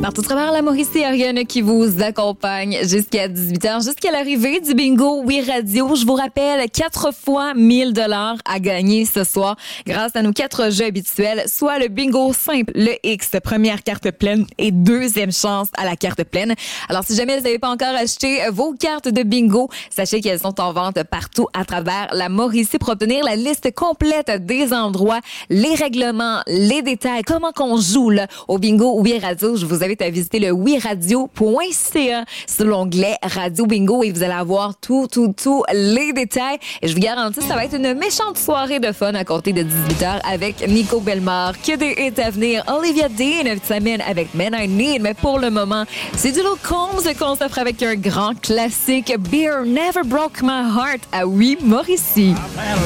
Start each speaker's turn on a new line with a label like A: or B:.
A: Partout à travers la Mauricie, Ariane qui vous accompagne jusqu'à 18h, jusqu'à l'arrivée du bingo Oui Radio. Je vous rappelle, 4 fois 1000 $ à gagner ce soir grâce à nos 4 jeux habituels, soit le bingo simple, le X, première carte pleine et deuxième chance à la carte pleine. Alors, si jamais vous n'avez pas encore acheté vos cartes de bingo, sachez qu'elles sont en vente partout à travers la Mauricie pour obtenir la liste complète des endroits, les règlements, les détails, comment qu'on joue là, au bingo Oui Radio. Je vous invite à visiter le wiradio.ca sur l'onglet Radio Bingo et vous allez avoir tous les détails. Et je vous garantis, ça va être une méchante soirée de fun à compter de 18h avec Nico Bellemare. Que des hits à venir. Olivia Dean s'amène avec Men I Need. Mais pour le moment, c'est du Luke Combs qu'on s'offre avec un grand classique. Beer Never Broke My Heart à Oui Mauricie.